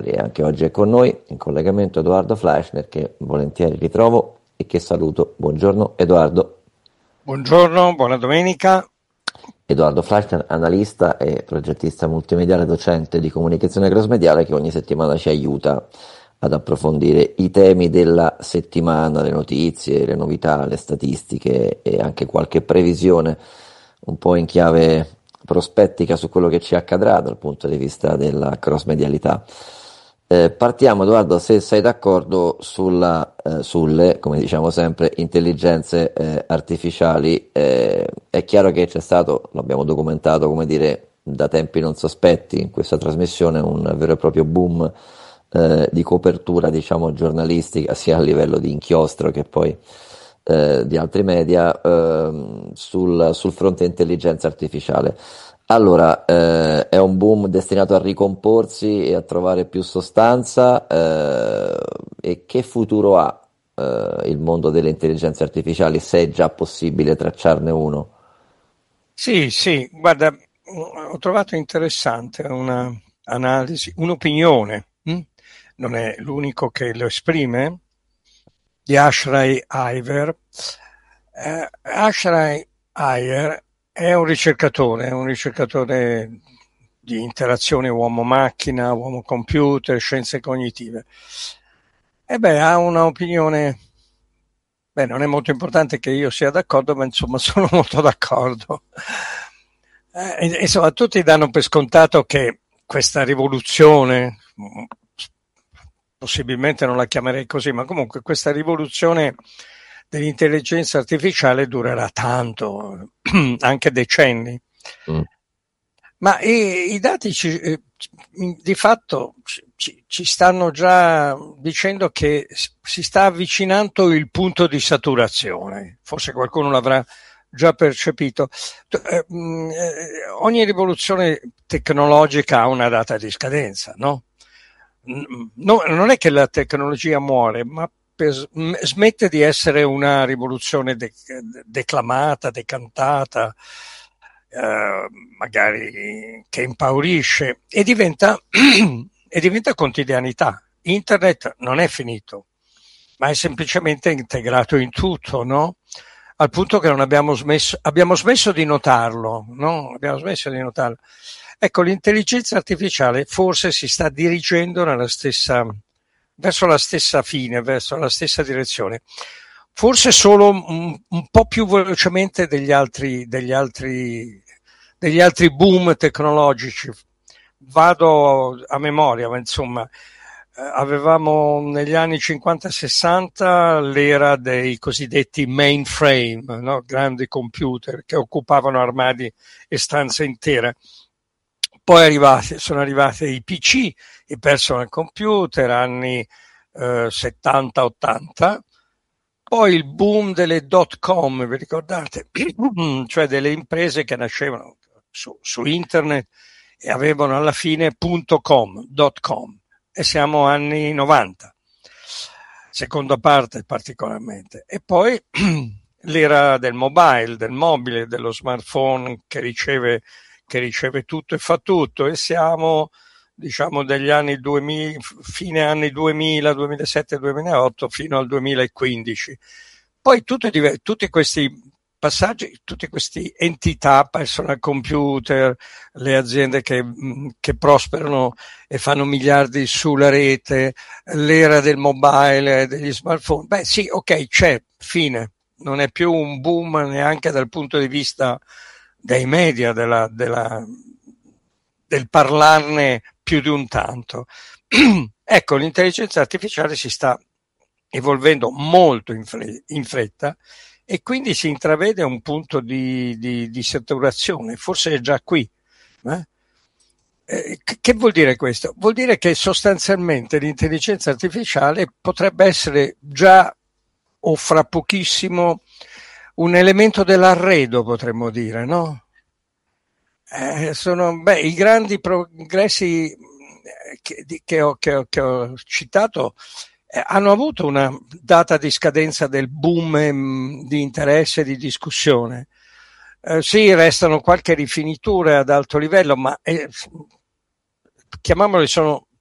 digitali. E anche oggi è con noi in collegamento Edoardo Fleischner, che volentieri ritrovo e che saluto. Buongiorno Edoardo. Buongiorno, buona domenica. Edoardo Fleischner, analista e progettista multimediale, docente di comunicazione crossmediale, che ogni settimana ci aiuta ad approfondire i temi della settimana, le notizie, le novità, le statistiche e anche qualche previsione un po' in chiave prospettica su quello che ci accadrà dal punto di vista della cross-medialità. Partiamo, Edoardo, se sei d'accordo, sulle, come diciamo sempre, intelligenze artificiali. È chiaro che c'è stato, l'abbiamo documentato, come dire, da tempi non sospetti in questa trasmissione, un vero e proprio boom di copertura, diciamo, giornalistica, sia a livello di inchiostro che poi di altri media, sul fronte intelligenza artificiale. Allora, è un boom destinato a ricomporsi e a trovare più sostanza, e che futuro ha il mondo delle intelligenze artificiali, se è già possibile tracciarne uno? Sì, guarda, ho trovato interessante una analisi, un'opinione, non è l'unico che lo esprime, di Ashray Iyer. Ashray Iyer è un ricercatore di interazione uomo-macchina, uomo-computer, scienze cognitive. E beh, ha una opinione, beh, non è molto importante che io sia d'accordo, ma insomma sono molto d'accordo. Insomma, tutti danno per scontato che questa rivoluzione, possibilmente non la chiamerei così, ma comunque questa rivoluzione dell'intelligenza artificiale durerà tanto, anche decenni. Mm. Ma i dati di fatto ci stanno già dicendo che si sta avvicinando il punto di saturazione, forse qualcuno l'avrà già percepito. Ogni rivoluzione tecnologica ha una data di scadenza, no? No, non è che la tecnologia muore, ma smette di essere una rivoluzione declamata, decantata, magari che impaurisce, e diventa, e diventa quotidianità. Internet non è finito, ma è semplicemente integrato in tutto, no? Al punto che non abbiamo smesso di notarlo, no? Abbiamo smesso di notarlo. Ecco, l'intelligenza artificiale forse si sta dirigendo verso la stessa fine, verso la stessa direzione. Forse solo un po' più velocemente degli altri boom tecnologici. Vado a memoria, ma insomma, avevamo negli anni 50-60 l'era dei cosiddetti mainframe, no? Grandi computer che occupavano armadi e stanze intere. Poi sono arrivati i PC, i personal computer, anni 70-80. Poi il boom delle .com, vi ricordate? Cioè delle imprese che nascevano su internet e avevano alla fine .com, e siamo anni 90, seconda parte particolarmente. E poi l'era del mobile, dello smartphone che riceve tutto e fa tutto, e siamo, diciamo, degli anni 2000, fine anni 2000, 2007, 2008 fino al 2015. Poi tutti questi passaggi, tutte queste entità, personal computer, le aziende che prosperano e fanno miliardi sulla rete, l'era del mobile, degli smartphone, beh sì, ok, c'è, fine. Non è più un boom neanche dal punto di vista dei media, del parlarne più di un tanto. Ecco, l'intelligenza artificiale si sta evolvendo molto in fretta, e quindi si intravede un punto di saturazione, forse è già qui. Che vuol dire questo? Vuol dire che sostanzialmente l'intelligenza artificiale potrebbe essere già, o fra pochissimo, un elemento dell'arredo, potremmo dire, no? I grandi progressi che ho citato hanno avuto una data di scadenza del boom di interesse e di discussione. Sì, restano qualche rifiniture ad alto livello, ma chiamiamole, sono